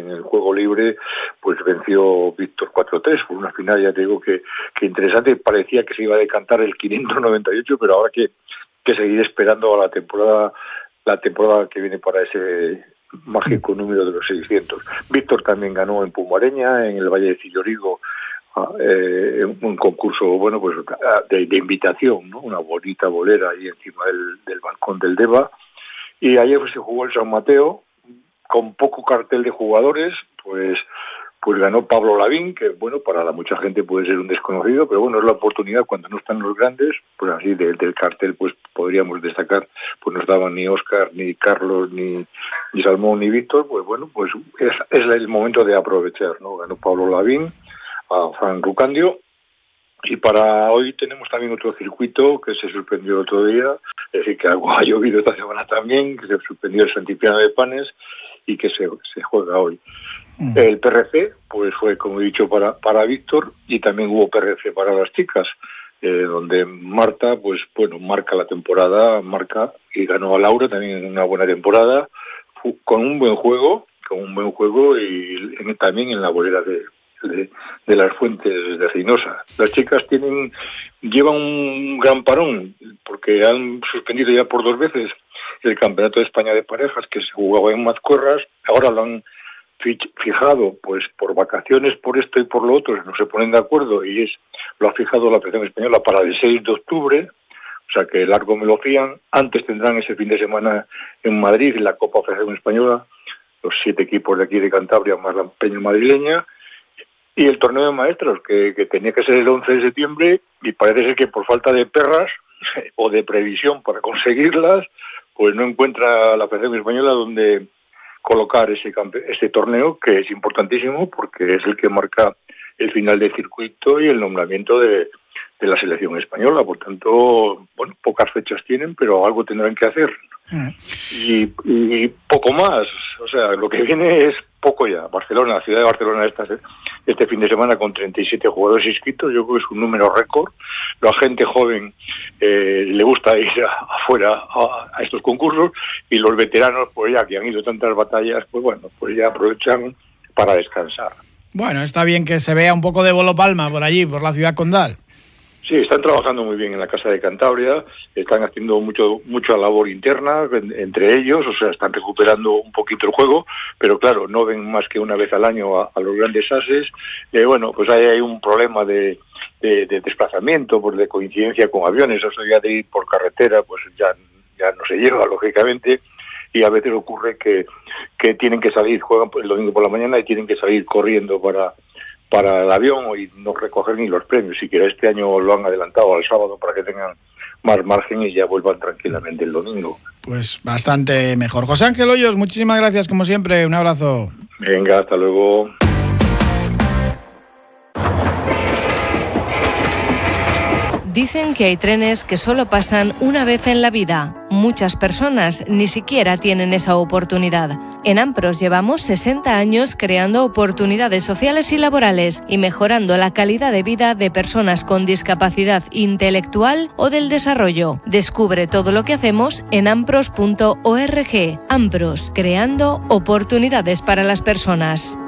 en el juego libre pues venció Víctor 4-3 por una final, ya te digo que interesante. Parecía que se iba a decantar el 598, pero ahora que seguir esperando a la temporada que viene para ese mágico número de los 600. Víctor también ganó en Pumareña, en el Valle de Cillorigo, un concurso bueno pues de invitación, ¿no? Una bonita bolera ahí encima del balcón del Deva. Y ayer se jugó el San Mateo con poco cartel de jugadores, pues ganó Pablo Lavín, que bueno, para mucha gente puede ser un desconocido, pero bueno, es la oportunidad cuando no están los grandes, pues así del cartel pues podríamos destacar, pues no estaban ni Óscar, ni Carlos, ni Salmón, ni Víctor, pues bueno, pues es el momento de aprovechar, ¿no? Ganó Pablo Lavín a Fran Rucandio. Y para hoy tenemos también otro circuito que se suspendió el otro día, es decir, que algo ha llovido esta semana también, que se suspendió el Santipiano de Panes y que se juega hoy. El PRC, pues fue, como he dicho, para Víctor, y también hubo PRC para las chicas, donde Marta, pues bueno, marca la temporada, y ganó a Laura también en una buena temporada, con un buen juego y también en la bolera de las Fuentes de Reynosa. Las chicas llevan un gran parón porque han suspendido ya por 2 veces el Campeonato de España de Parejas que se jugaba en Mazcuerras. Ahora lo han fijado pues por vacaciones, por esto y por lo otro, no se ponen de acuerdo, y lo ha fijado la Federación Española para el 6 de octubre, o sea que largo me lo fían. Antes tendrán ese fin de semana en Madrid la Copa Federación Española, los 7 equipos de aquí de Cantabria más la Peña Madrileña. Y el torneo de maestros, que tenía que ser el 11 de septiembre, y parece ser que por falta de perras o de previsión para conseguirlas, pues no encuentra la Federación Española donde colocar ese torneo, que es importantísimo porque es el que marca el final de circuito y el nombramiento de la selección española. Por tanto, bueno, pocas fechas tienen, pero algo tendrán que hacer. Y poco más, o sea, lo que viene es poco ya. Barcelona, ciudad de Barcelona este fin de semana con 37 jugadores inscritos, yo creo que es un número récord. La gente joven le gusta ir afuera a estos concursos, y los veteranos, pues ya que han ido tantas batallas, pues bueno, pues ya aprovechan para descansar. Bueno, está bien que se vea un poco de bolo palma por allí, por la ciudad condal. Sí, están trabajando muy bien en la Casa de Cantabria, están haciendo mucha labor interna entre ellos, o sea, están recuperando un poquito el juego, pero claro, no ven más que una vez al año a los grandes ases. Bueno, pues hay un problema de desplazamiento, pues de coincidencia con aviones, o sea, ya de ir por carretera, pues ya no se lleva, lógicamente, y a veces ocurre que tienen que salir, juegan el domingo por la mañana y tienen que salir corriendo para el avión y no recoger ni los premios. Siquiera este año lo han adelantado al sábado para que tengan más margen y ya vuelvan tranquilamente el domingo. Pues bastante mejor. José Ángel Hoyos, muchísimas gracias como siempre, un abrazo. Venga, hasta luego. Dicen que hay trenes que solo pasan una vez en la vida. Muchas personas ni siquiera tienen esa oportunidad. En Ampros llevamos 60 años creando oportunidades sociales y laborales y mejorando la calidad de vida de personas con discapacidad intelectual o del desarrollo. Descubre todo lo que hacemos en ampros.org. Ampros, creando oportunidades para las personas.